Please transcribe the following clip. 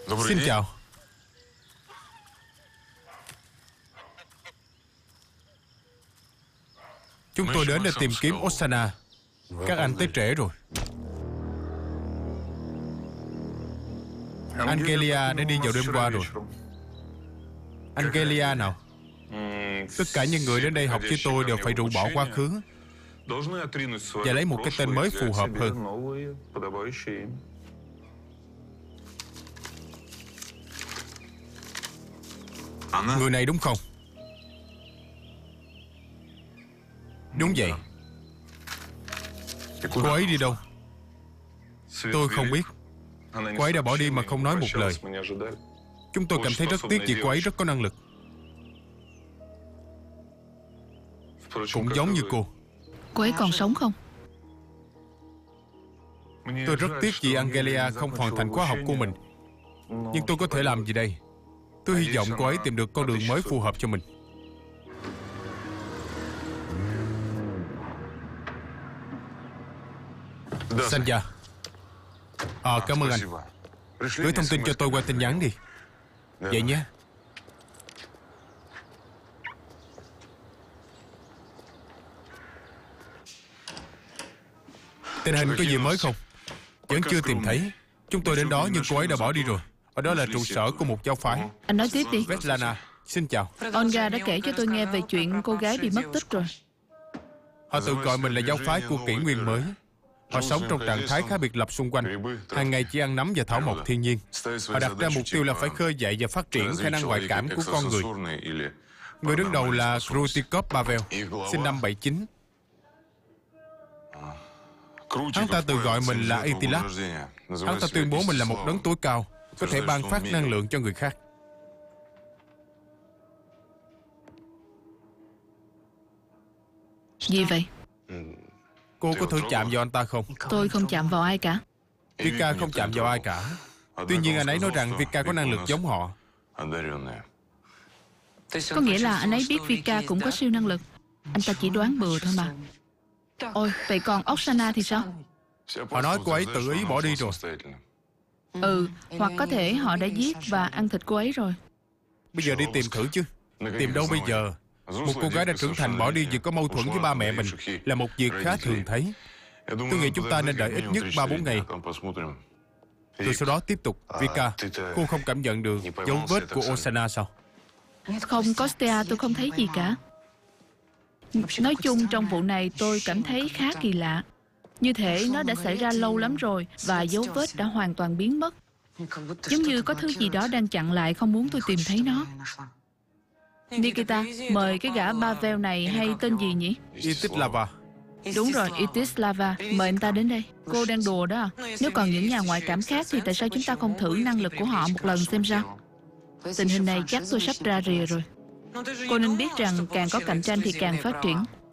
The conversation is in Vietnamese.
Xin chào. Chúng tôi đến để tìm kiếm Oksana. Các anh tới trễ rồi. Angelia đã đi vào đêm qua rồi. Angelia nào? Tất cả những người đến đây học với tôi đều phải rũ bỏ quá khứ và lấy một cái tên mới phù hợp hơn. Người này đúng không? Đúng vậy. Cô ấy đi đâu? Tôi không biết. Cô ấy đã bỏ đi mà không nói một lời. Chúng tôi cảm thấy rất tiếc vì cô ấy rất có năng lực. Cũng giống như cô. Cô ấy còn sống không? Tôi rất tiếc vì Angelia không hoàn thành khóa học của mình. Nhưng tôi có thể làm gì đây? Tôi hy vọng cô ấy tìm được con đường mới phù hợp cho mình. Sanja. Cảm ơn anh. Gửi thông tin cho tôi qua tin nhắn đi. Vậy nhé. Tình hình có gì mới không? Vẫn chưa tìm thấy. Chúng tôi đến đó nhưng cô ấy đã bỏ đi rồi. Ở đó là trụ sở của một giáo phái. Anh nói tiếp đi. Svetlana, xin chào. Olga đã kể cho tôi nghe về chuyện cô gái bị mất tích rồi. Họ tự gọi mình là giáo phái của kỷ nguyên mới. Họ sống trong trạng thái khá biệt lập xung quanh. Hàng ngày chỉ ăn nấm và thảo mộc thiên nhiên. Họ đặt ra mục tiêu là phải khơi dậy và phát triển khả năng ngoại cảm của con người. Người đứng đầu là Krutikov Pavel, sinh năm 79. Hắn ta tự gọi mình là Itilap. Hắn ta tuyên bố mình là một đấng tối cao, có thể ban phát năng lượng cho người khác. Gì vậy? Cô có thử chạm vào anh ta không? Tôi không chạm vào ai cả. Vika không chạm vào ai cả. Tuy nhiên anh ấy nói rằng Vika có năng lực giống họ. Có nghĩa là anh ấy biết Vika cũng có siêu năng lực. Anh ta chỉ đoán bừa thôi mà. Ôi, vậy còn Oksana thì sao? Họ nói cô ấy tự ý bỏ đi rồi. Hoặc có thể họ đã giết và ăn thịt cô ấy rồi. Bây giờ đi tìm thử chứ. Tìm đâu bây giờ? Một cô gái đã trưởng thành bỏ đi vì có mâu thuẫn với ba mẹ mình là một việc khá thường thấy. Tôi nghĩ chúng ta nên đợi ít nhất 3-4 ngày. Rồi sau đó tiếp tục. Vika, cô không cảm nhận được dấu vết của Oksana sao? Không, Kostya, tôi không thấy gì cả. Nói chung trong vụ này tôi cảm thấy khá kỳ lạ. Như thể nó đã xảy ra lâu lắm rồi và dấu vết đã hoàn toàn biến mất. Giống như có thứ gì đó đang chặn lại không muốn tôi tìm thấy nó. Nikita, mời cái gã Pavel này hay tên gì nhỉ? Itislava. Đúng rồi, Itislava. Mời anh ta đến đây. Cô đang đùa đó à? Nếu còn những nhà ngoại cảm khác thì tại sao chúng ta không thử năng lực của họ một lần xem sao? Tình hình này chắc tôi sắp ra rìa rồi. Cô nên biết rằng càng có cạnh tranh thì càng phát triển.